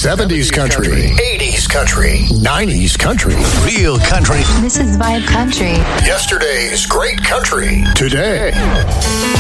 70s country, 80s country, 90s country, real country. This is Vibe Country. Yesterday's great country, today.